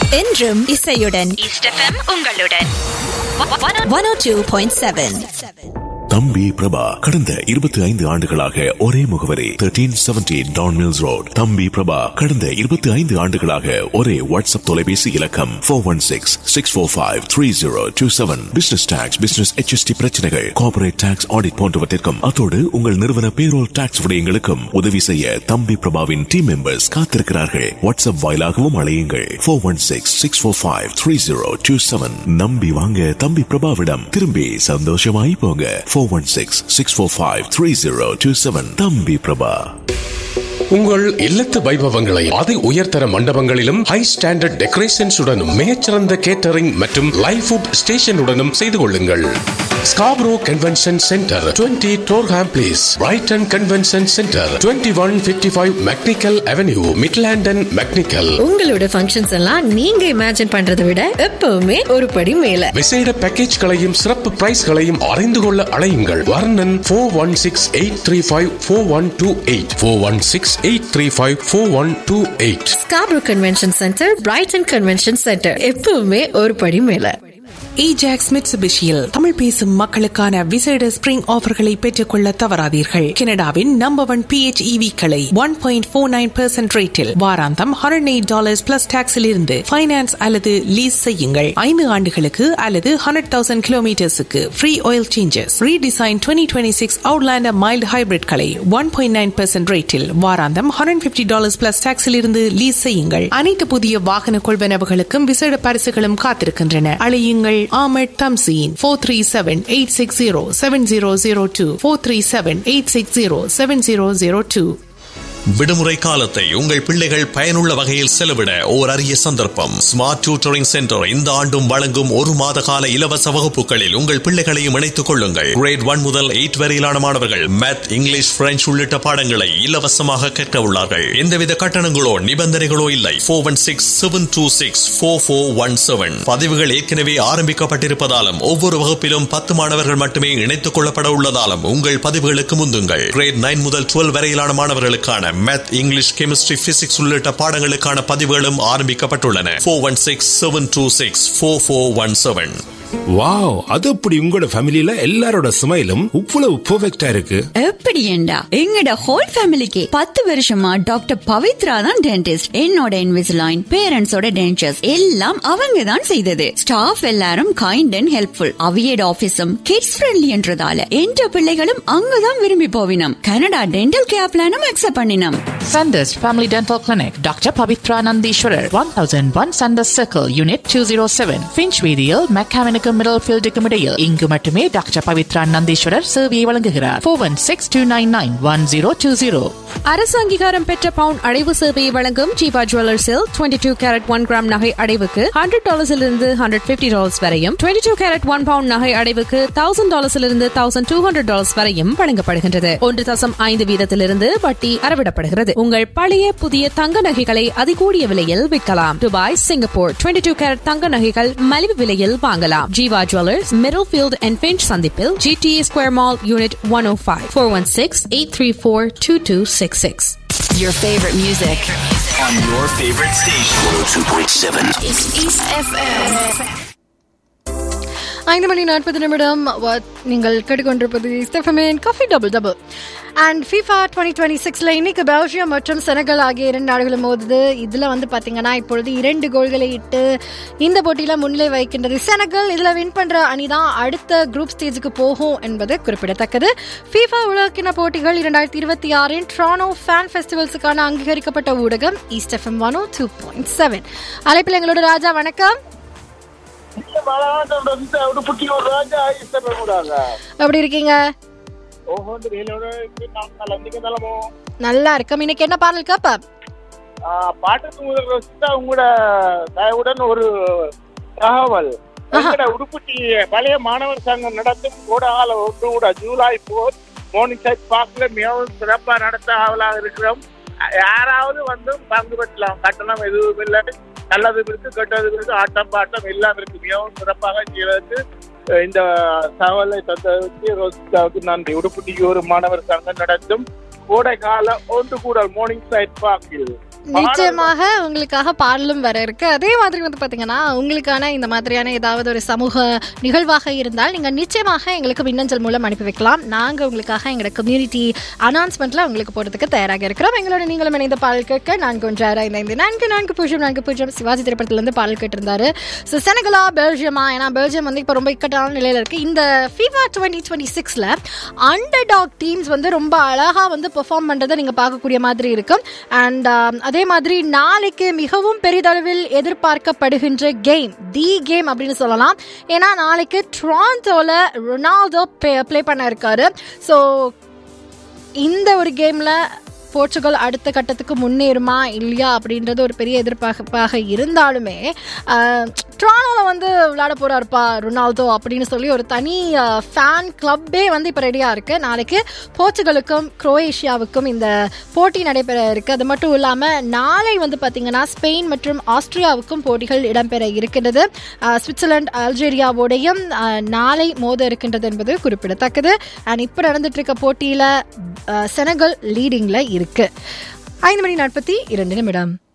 என்றும் இசையுடன் east FM உங்களுடன் 102.7. தம்பி பிரபா கடந்த 25 ஆண்டுகளாக ஒரே முகவரி 1370 டான் மில்ஸ் ரோட். தம்பி பிரபா கடந்த 25 ஆண்டுகளாக ஒரே வாட்ஸ்அப் தொலைபேசி இலக்கம் 416-645-3027. பிசினஸ் டாக்ஸ், பிசினஸ் HST பிரச்சனைகள், கார்ப்பரேட் டாக்ஸ் ஆடிட் போன்றவற்றிற்கும் அதோடு உங்கள் நிறுவன பேரோல் டாக்ஸ் விடயங்களுக்கும் உதவி செய்ய தம்பி பிரபாவின் டீம் மெம்பர்ஸ் காத்திருக்கிறார்கள். வாட்ஸ்அப் வாயிலாகவும் அழையுங்கள் 416-645-3027. நம்பி வாங்க தம்பி பிரபாவிடம், திரும்பி சந்தோஷமாய் போங்க 416-645-3027. தம்பி பிரபா. உங்கள் இல்லத்து வைபவங்களை அதி உயர்தர மண்டபங்களிலும் ஹை ஸ்டாண்டர்ட் டெக்கரேஷன்ஸ் உடனும் மிகச்சிறந்த கேட்டரிங் மற்றும் லைவ் ஃபுட் ஸ்டேஷனுடனும் செய்து கொள்ளுங்கள். Scarborough convention centre 20 Durham place, Brayton convention centre 2155 mechanical avenue, மிட்லாண்டன் mechanical. உங்களோட ஃபங்க்ஷன்ஸ் எல்லாம் நீங்க இமேஜின் பண்றதை விட எப்பவுமே ஒரு படி மேல. விசேட பேக்கேஜ்களையும் சிறப்பு பிரைஸ்களையும் அறிந்து கொள்ள அழையுங்கள். வர்ணன் 416-835-4128 416-835-4128. Scarborough convention centre, Brayton convention centre, எப்பவுமே ஒரு படி மேல. ஏஜாக்ஸ் மிட்சுபிஷியில் தமிழ் பேசும் மக்களுக்கான விசேட ஸ்பிரிங் ஆஃபர்களை பெற்றுக்கொள்ள தவறாதீர்கள். கனடாவின் நம்பர் 1 PHEV களை 1.49% ரேட்டில் வாராந்தம் $108 பிளஸ் டாக்ஸில் இருந்து ஃபைனான்ஸ் அல்லது லீஸ் செய்யுங்கள். 5 ஆண்டுகளுக்கு அல்லது 100,000 கிலோமீட்டர்ஸுக்கு free oil changes. Redesign 2026 Outlander mild hybrid களை 1.9% ரேட்டில் வாராந்தம் $150 பிளஸ் டாக்ஸில் இருந்து லீஸ் செய்யுங்கள். அனைத்து புதிய வாகன கொள்வனவுகளுக்கும் விசேட பரிசுகளும் காத்திருக்கின்றன. அழையுங்கள் Ahmed Tamzeen 437-860-7002 437-860-7002. விடுமுறை காலத்தை உங்கள் பிள்ளைகள் பயனுள்ள வகையில் செலவிட ஓர் அரிய சந்தர்ப்பம். ஸ்மார்ட் டியூட்டரிங் சென்டர் இந்த ஆண்டும் வழங்கும் 1 மாத கால இலவச வகுப்புகளில் உங்கள் பிள்ளைகளையும் இணைத்துக் கொள்ளுங்கள். கிரேட் 1 முதல் 8 வரையிலான மாணவர்கள் மேத், இங்கிலீஷ், பிரெஞ்சு உள்ளிட்ட பாடங்களை இலவசமாக கற்க உள்ளார்கள். எந்தவித கட்டணங்களோ நிபந்தனைகளோ இல்லை. 416-726-4417. பதிவுகள் ஏற்கனவே ஆரம்பிக்கப்பட்டிருப்பதாலும் ஒவ்வொரு வகுப்பிலும் 10 மாணவர்கள் மட்டுமே இணைத்துக் கொள்ளப்பட உள்ளதாலும் உங்கள் பதிவுகளுக்கு முந்துங்கள். கிரேட் 9 முதல் 12 வரையிலான மாணவர்களுக்கான மேத், இங்கிலீஷ், கெமிஸ்ட்ரி, பிசிக்ஸ் உள்ளிட்ட பாடங்களுக்கான பதிவுகளும் ஆரம்பிக்கப்பட்டுள்ளன. 416-726-4417. வாவ், அது அப்படி உங்களோட ஃபேமிலில எல்லாரோட ஸ்மைலும் இவ்வளவு பெர்ஃபெக்ட்டா இருக்கு. எப்படி ஏண்டா எங்கட ஹோல் ஃபேமிலிக்கு 10 வருஷமா டாக்டர் பவித்ரா தான் டென்டிஸ்ட். என்னோட இன்விசிலைன், பேரண்ட்ஸோட டென்டர்ஸ் எல்லாம் அவங்க தான் செய்தது. ஸ்டாஃப் எல்லாரும் kind and helpful. அவியட் ஆபீஸும் kids friendly என்றதால என்ற பிள்ளைகளும் அங்கதான் விரும்பி போவினம். கனடா டென்டல் கேர் பிளானும் அக்செப்ட் பண்ணினோம். Sanders Family Dental Clinic, Dr. Pavitra Nandishwarar, 1001 Sanders Circle, Unit 207, Finchweedial, McCavinicum Middlefield Decumidale. இங்கு மட்டுமே டாக்டர் பவித்ரா நந்தீஸ்வரர் சேவையை வழங்குகிறார். 416-299-1020. அரசு அங்கீகாரம் பெற்ற பவுண்ட் அடைவு சேவையை வழங்கும் ஜீவா ஜுவல்லர்ஸில் 22 கேரட் 1 கிராம் நகை அடைவுக்கு $100 இருந்து $150 வரையும், 22 கேரட் 1 பவுண்ட் நகை அடைவுக்கு $1,000 இருந்து $1,200 வரையும் வழங்கப்படுகின்றது. 1.5 வீதத்திலிருந்து வட்டி அறவிடப்படுகிறது. உங்கள் பழைய புதிய தங்க நகைகளை அதிகூடிய விலையில் விற்கலாம். துபாய், சிங்கப்பூர் 22 கேரட் தங்க நகைகள் மலிவு விலையில் வாங்கலாம். Jeeva jewellers, Middlefield and pinch சந்திப்பில், GTA Square Mall, Unit 105. 416-834-2266. Your favorite music on your favorite station. 102.7 is East FM. 5:40 நீங்கள் கேட்டுக்கொண்டிருப்பது ஸ்டெஃபமின் coffee double double. And FIFA 2026 இன்னைக்கு பெல்ஜியம் மற்றும் செனகல் ஆகிய 2 நாடுகளும் மோதுது. இதில் பார்த்தீங்கன்னா இப்பொழுது 2 கோல்களை இட்டு இந்த போட்டியில் முன்னிலை வைக்கின்றது செனகல். இதில் வின் பண்ணுற அணி தான் அடுத்த குரூப் ஸ்டேஜுக்கு போகும் என்பது குறிப்பிடத்தக்கது. FIFA உலகக்கிண போட்டிகள் 2026 ட்ரானோ ஃபேன் ஃபெஸ்டிவல்ஸுக்கான அங்கீகரிக்கப்பட்ட ஊடகம் ஈஸ்ட் FM 102.7. அழைப்பில் எங்களோட ராஜா, வணக்கம். எப்படி இருக்கீங்க? நல்லா இருக்கும். இன்னைக்கு என்ன பாடல் கேப்ப? பாட்டுக்கு உங்களோட தயவுடன் ஒரு தகவல். உடுப்புட்டி பழைய மாணவர் சங்கம் நடத்தும் கோடகால ஒன்று கூட ஜூலை 4 மார்னிங் சைட் பார்க்ல மிகவும் சிறப்பா நடத்த ஆவலாக இருக்கிறோம். யாராவது பங்கு பெற்றலாம். கட்டணம் எதுவும் இல்லை. நல்லது இருக்கு, கெட்டது இருக்கு, ஆட்டம் பாட்டம் எல்லாம் இருக்கு. மிகவும் சிறப்பாக செய்வதற்கு இந்த தகவலை தந்ததுக்கு ரோசிதாவுக்கு நன்றி. உடுப்புட்டிக்கு ஒரு மாணவர் சங்கம் நடத்தும் கோடை கால ஒன்று கூட மார்னிங் சைட் பார்க்கில் நிச்சயமாக உங்களுக்காக பாடலும் வர இருக்கு. அதே மாதிரி வந்து பாத்தீங்கன்னா உங்களுக்கான இந்த மாதிரியான ஏதாவது ஒரு சமூக நிகழ்வாக இருந்தால் நீங்க நிச்சயமாக எங்களுக்கு மின்னஞ்சல் மூலம் அனுப்பி வைக்கலாம். நாங்க உங்களுக்காக எங்களோட கம்யூனிட்டி அனௌன்ஸ்மெண்ட்ல உங்களுக்கு போடுறதுக்கு தயாராக இருக்கிறோம். எங்களோட நீங்களும் இணைந்த பாடல் கேட்க 41654440 சிவாஜி திரைப்படத்துல இருந்து பாடல் கேட்டிருந்தாரு. செனகலா பெல்ஜியமா, ஏன்னா பெல்ஜியம் வந்து இப்ப ரொம்ப இக்கட்டான நிலையில இருக்கு. இந்த FIFA 2026ல அண்டர்டாக் டீம்ஸ் வந்து ரொம்ப அழகா வந்து பெர்ஃபார்ம் பண்றதை நீங்க பார்க்கக்கூடிய மாதிரி இருக்கும். அண்ட் அதே மாதிரி நாளைக்கு மிகவும் பெரிதளவில் எதிர்பார்க்கப்படுகின்ற கேம் தி கேம் அப்படின்னு சொல்லலாம். ஏன்னா நாளைக்கு டொராண்டோல ரொனால்டோ பிளே பண்ண இருக்காரு. ஸோ இந்த ஒரு கேம்ல போர்ச்சுகல் அடுத்த கட்டத்துக்கு முன்னேறுமா இல்லையா அப்படின்றது ஒரு பெரிய எதிர்பார்ப்பாக இருந்தாலுமே டொராண்டோவில் வந்து விளையாட போறாருப்பா ரொனால்டோ அப்படின்னு சொல்லி ஒரு தனி ஃபேன் கிளப்பே வந்து இப்போ ரெடியாக இருக்குது. நாளைக்கு போர்ச்சுகலுக்கும் குரோஏஷியாவுக்கும் இந்த போட்டி நடைபெற இருக்குது. அது மட்டும் இல்லாமல் நாளை வந்து பார்த்திங்கன்னா ஸ்பெயின் மற்றும் ஆஸ்திரியாவுக்கும் போட்டிகள் இடம்பெற இருக்கின்றது. சுவிட்சர்லாந்து அல்ஜீரியாவோடையும் நாளை மோத இருக்கின்றது என்பது குறிப்பிடத்தக்கது. அண்ட் இப்போ நடந்துட்டு இருக்க போட்டியில் செனகல் லீடிங்கில் இருக்கு. 5:42